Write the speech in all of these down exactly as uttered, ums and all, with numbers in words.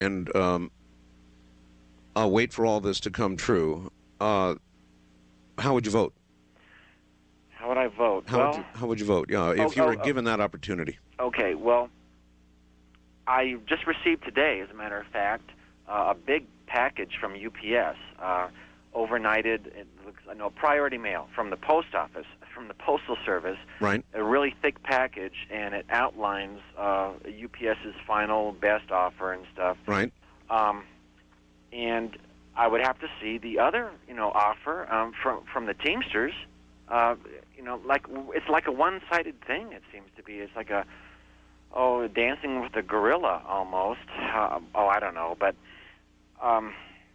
and um, uh, wait for all this to come true, uh, how would you vote? How would I vote? How would Well, you How would you vote? Yeah, oh, if you were oh, given that opportunity. oh, okay. Well, I just received today, as a matter of fact, uh, a big package from U P S, uh, overnighted. It looks, I know, priority mail from the post office, from the Postal Service. Right. A really thick package, and it outlines uh, UPS's final best offer and stuff. Right. Um, and I would have to see the other, you know, offer um, from from the Teamsters. Uh, you know, like it's like a one-sided thing. It seems to be. It's like a oh, dancing with a gorilla almost. Uh, oh, I don't know, but um,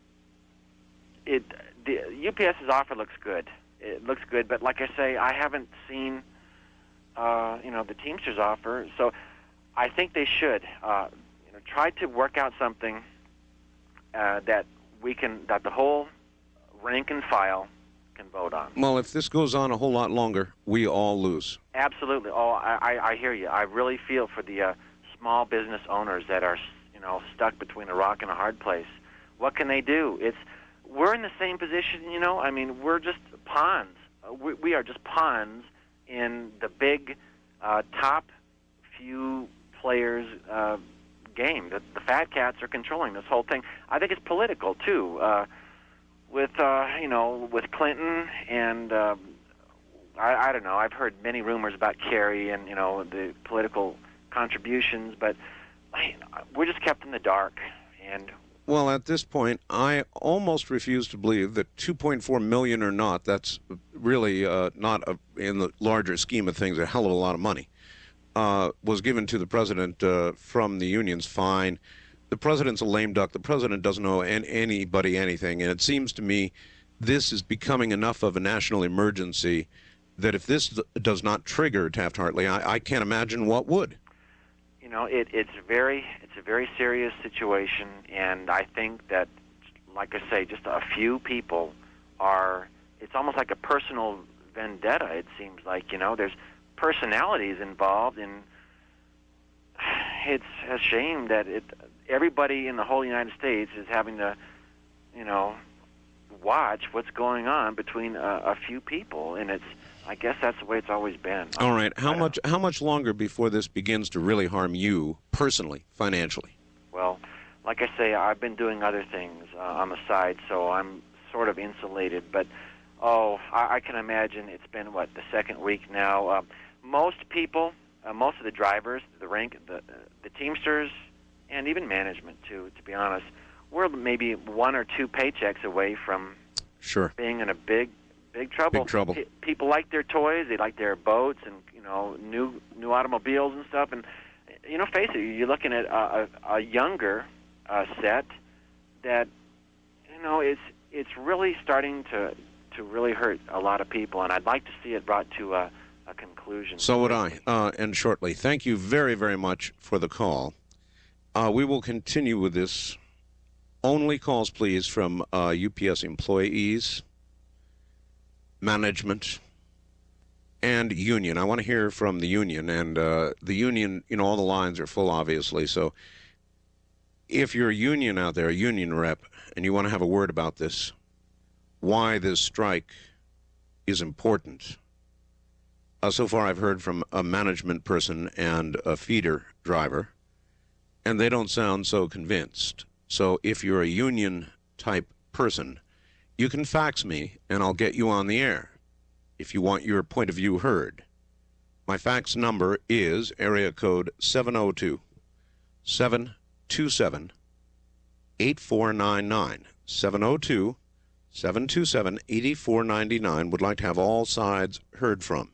it the UPS's offer looks good. It looks good, but like I say, I haven't seen uh, you know the Teamsters offer, so I think they should uh, you know try to work out something uh, that we can that the whole rank and file can vote on. Well, if this goes on a whole lot longer, we all lose. Absolutely. Oh, I, I, I hear you. I really feel for the uh, small business owners that are, you know, stuck between a rock and a hard place. What can they do? It's we're in the same position, you know. I mean, we're just pawns. Uh, we, we are just pawns in the big uh, top few players uh, game. The, the fat cats are controlling this whole thing. I think it's political too. Uh, with uh, you know, with Clinton and. Uh, I, I don't know. I've heard many rumors about Kerry and, you know, the political contributions, but I, we're just kept in the dark. And well, at this point, I almost refuse to believe that two point four million dollars or not, that's really uh, not, a, in the larger scheme of things, a hell of a lot of money, uh, was given to the president uh, from the unions. Fine. The president's a lame duck. The president doesn't owe an, anybody anything, and it seems to me this is becoming enough of a national emergency that if this does not trigger Taft-Hartley, I, I can't imagine what would. You know, it, it's very, it's a very serious situation, and I think that, like I say, just a few people are. It's almost like a personal vendetta. It seems like, you know, there's personalities involved, and it's a shame that it. Everybody in the whole United States is having to, you know, watch what's going on between a, a few people, and it's. I guess that's the way it's always been. All right. How much how much longer before this begins to really harm you personally, financially? Well, like I say, I've been doing other things uh, on the side, so I'm sort of insulated. But, oh, I, I can imagine it's been, what, the second week now. Uh, most people, uh, most of the drivers, the rank, the, uh, the Teamsters, and even management, too, to be honest, we're maybe one or two paychecks away from sure. being in a big Big trouble. Big trouble. P- people like their toys. They like their boats and, you know, new new automobiles and stuff. And, you know, face it, you're looking at a, a, a younger uh, set that, you know, it's it's really starting to to really hurt a lot of people. And I'd like to see it brought to a, a conclusion. So would I. Uh, and shortly. Thank you very, very much for the call. Uh, we will continue with this. Only calls, please, from uh, U P S employees, management, and union. I want to hear from the union, and uh, the union, you know, all the lines are full, obviously, so if you're a union out there, a union rep, and you want to have a word about this, why this strike is important. Uh, so far I've heard from a management person and a feeder driver, and they don't sound so convinced. So if you're a union-type person, you can fax me, and I'll get you on the air if you want your point of view heard. My fax number is area code seven oh two, seven two seven, eight four nine nine. seven oh two, seven two seven, eight four nine nine. Would like to have all sides heard from.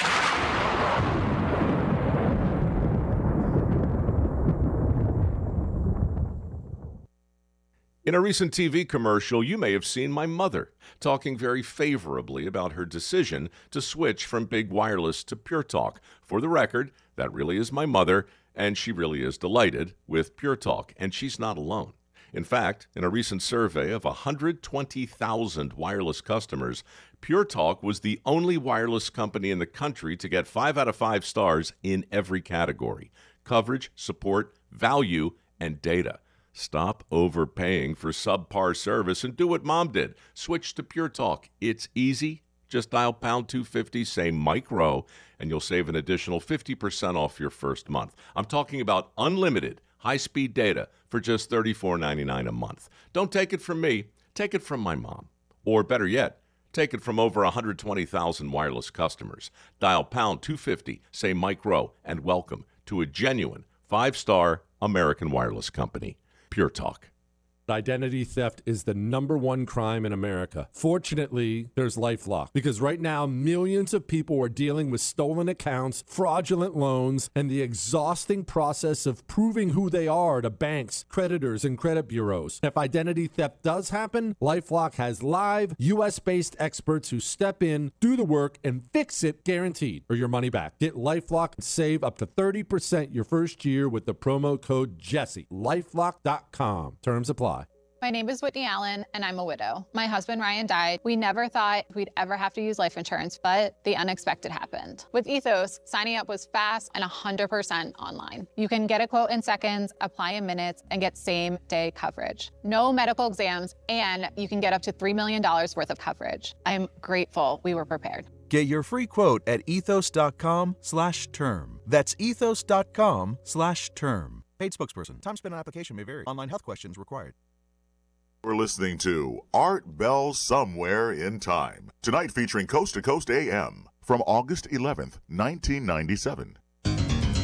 In a recent T V commercial, you may have seen my mother talking very favorably about her decision to switch from Big Wireless to Pure Talk. For the record, that really is my mother, and she really is delighted with Pure Talk, and she's not alone. In fact, in a recent survey of one hundred twenty thousand wireless customers, Pure Talk was the only wireless company in the country to get five out of five stars in every category: coverage, support, value, and data. Stop overpaying for subpar service and do what Mom did. Switch to Pure Talk. It's easy. Just dial pound two fifty, say Mike Rowe, and you'll save an additional fifty percent off your first month. I'm talking about unlimited high-speed data for just thirty-four ninety-nine a month. Don't take it from me. Take it from my mom. Or better yet, take it from over one hundred twenty thousand wireless customers. Dial pound two fifty, say Mike Rowe, and welcome to a genuine five-star American wireless company. Pure Talk. Identity theft is the number one crime in America. Fortunately, there's LifeLock, because right now millions of people are dealing with stolen accounts, fraudulent loans, and the exhausting process of proving who they are to banks, creditors, and credit bureaus. If identity theft does happen, LifeLock has live U S-based experts who step in, do the work, and fix it guaranteed, or your money back. Get LifeLock and save up to thirty percent your first year with the promo code Jesse. LifeLock dot com. Terms apply. My name is Whitney Allen, and I'm a widow. My husband, Ryan, died. We never thought we'd ever have to use life insurance, but the unexpected happened. With Ethos, signing up was fast and one hundred percent online. You can get a quote in seconds, apply in minutes, and get same-day coverage. No medical exams, and you can get up to three million dollars worth of coverage. I'm grateful we were prepared. Get your free quote at ethos.com slash term. That's ethos.com slash term. Paid spokesperson. Time spent on application may vary. Online health questions required. We're listening to Art Bell Somewhere in Time. Tonight featuring Coast to Coast A M from August eleventh, nineteen ninety-seven.